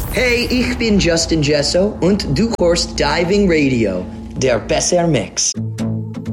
Hey, ich bin Justin Jesso und du hörst Diving Radio, der besser Mix.